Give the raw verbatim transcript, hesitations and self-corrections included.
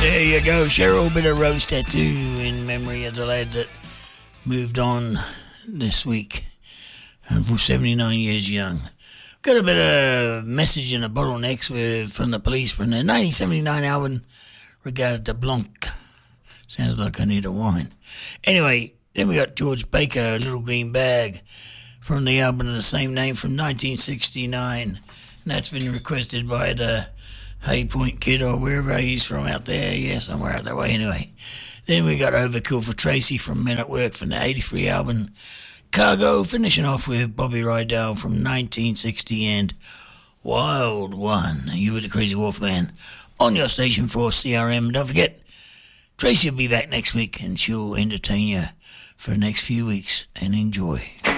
There you go, Cheryl. Bit of rose tattoo in memory of the lad that moved on this week and for seventy-nine years young. Got a bit of message in a bottle next with, from the police from the nineteen seventy-nine album Regard de Blanc. Sounds like I need a wine. Anyway, then we got George Baker, Little Green Bag, from the album of the same name from nineteen sixty-nine. And that's been requested by the Hay Point kid or wherever he's from out there. Yeah, somewhere out that way anyway. Then we got Overkill for Tracy from Men at Work from the eighty-three album Cargo, finishing off with Bobby Rydell from nineteen sixty and Wild One. You were the Crazy Wolf Man on your station for C R M. Don't forget, Tracy will be back next week and she'll entertain you for the next few weeks. And enjoy.